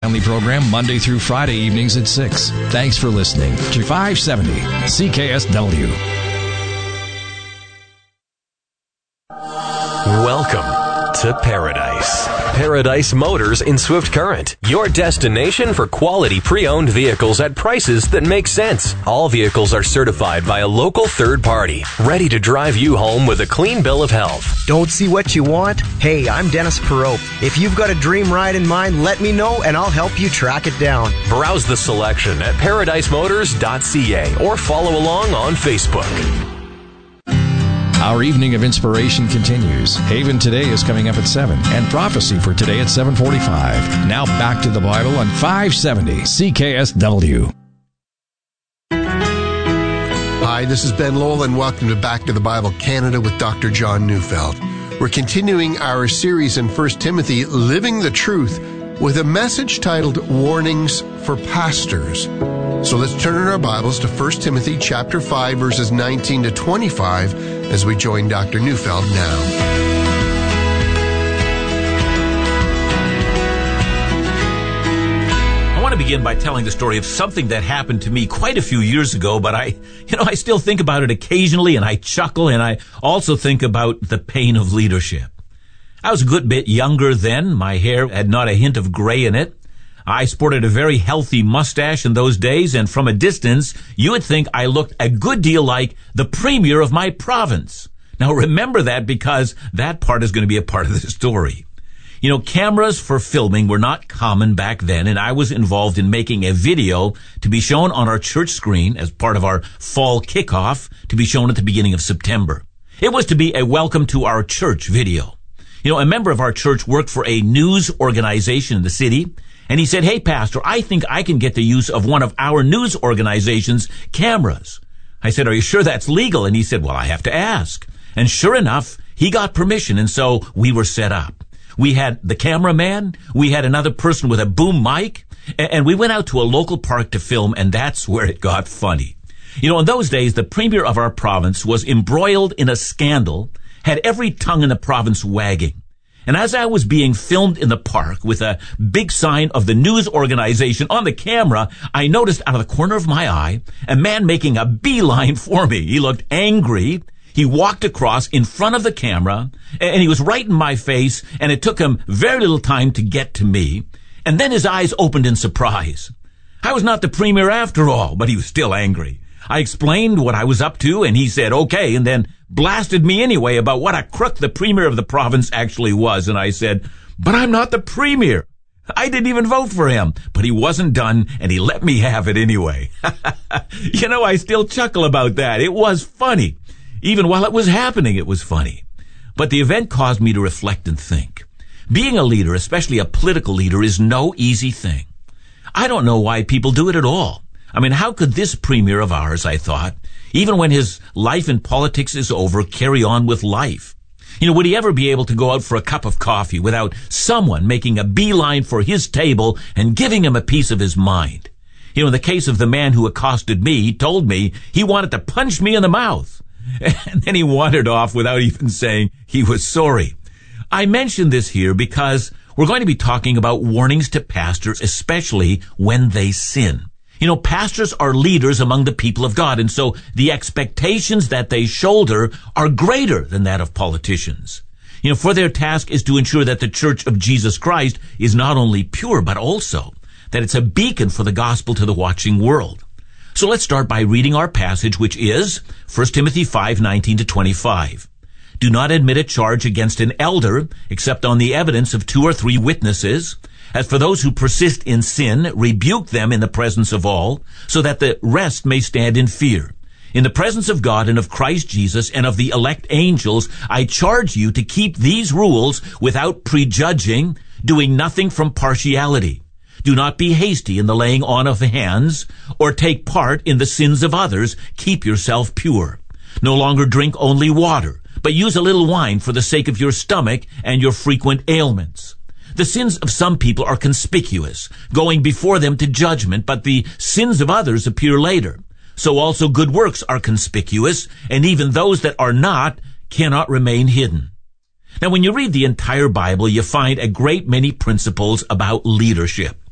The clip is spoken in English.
Family program Monday through Friday evenings at 6. Thanks for listening to 570 CKSW. Welcome to Paradise. Paradise Motors in Swift Current. Your destination for quality pre-owned vehicles at prices that make sense. All vehicles are certified by a local third party, ready to drive you home with a clean bill of health. Don't see what you want? Hey, I'm Dennis Perot. If you've got a dream ride in mind, let me know and I'll help you track it down. Browse the selection at ParadiseMotors.ca or follow along on Facebook. Our evening of inspiration continues. Haven Today is coming up at 7, and Prophecy for today at 7:45. Now back to the Bible on 570 CKSW. Hi, this is Ben Lowell, and welcome to Back to the Bible Canada with Dr. John Neufeld. We're continuing our series in 1 Timothy, Living the Truth, with a message titled Warnings for Pastors. So let's turn in our Bibles to 1 Timothy chapter 5, verses 19 to 25, as we join Dr. Neufeld now. I want to begin by telling the story of something that happened to me quite a few years ago, but I still think about it occasionally, and I chuckle, and I also think about the pain of leadership. I was a good bit younger then. My hair had not a hint of gray in it. I sported a very healthy mustache in those days, and from a distance, you would think I looked a good deal like the premier of my province. Now remember that, because that part is going to be a part of the story. You know, cameras for filming were not common back then, and I was involved in making a video to be shown on our church screen as part of our fall kickoff, to be shown at the beginning of September. It was to be a welcome to our church video. You know, a member of our church worked for a news organization in the city, and he said, "Hey, Pastor, I think I can get the use of one of our news organization's cameras." I said, "Are you sure that's legal?" And he said, "Well, I have to ask." And sure enough, he got permission, and so we were set up. We had the cameraman, we had another person with a boom mic, and we went out to a local park to film, and that's where it got funny. You know, in those days, the premier of our province was embroiled in a scandal, had every tongue in the province wagging. And as I was being filmed in the park with a big sign of the news organization on the camera, I noticed out of the corner of my eye a man making a beeline for me. He looked angry. He walked across in front of the camera, and he was right in my face, and it took him very little time to get to me. And then his eyes opened in surprise. I was not the premier after all, but he was still angry. I explained what I was up to, and he said, okay, and then blasted me anyway about what a crook the premier of the province actually was. And I said, but I'm not the premier. I didn't even vote for him. But he wasn't done, and he let me have it anyway. You know, I still chuckle about that. It was funny. Even while it was happening, it was funny. But the event caused me to reflect and think. Being a leader, especially a political leader, is no easy thing. I don't know why people do it at all. I mean, how could this premier of ours, I thought, even when his life in politics is over, carry on with life? You know, would he ever be able to go out for a cup of coffee without someone making a beeline for his table and giving him a piece of his mind? You know, in the case of the man who accosted me, he told me he wanted to punch me in the mouth. And then he wandered off without even saying he was sorry. I mention this here because we're going to be talking about warnings to pastors, especially when they sin. You know, pastors are leaders among the people of God, and so the expectations that they shoulder are greater than that of politicians. You know, for their task is to ensure that the Church of Jesus Christ is not only pure, but also that it's a beacon for the gospel to the watching world. So let's start by reading our passage, which is 1 Timothy 5:19 to 25. Do not admit a charge against an elder except on the evidence of 2 or 3 witnesses. As for those who persist in sin, rebuke them in the presence of all, so that the rest may stand in fear. In the presence of God and of Christ Jesus and of the elect angels, I charge you to keep these rules without prejudging, doing nothing from partiality. Do not be hasty in the laying on of hands, or take part in the sins of others. Keep yourself pure. No longer drink only water, but use a little wine for the sake of your stomach and your frequent ailments. The sins of some people are conspicuous, going before them to judgment, but the sins of others appear later. So also good works are conspicuous, and even those that are not cannot remain hidden. Now, when you read the entire Bible, you find a great many principles about leadership.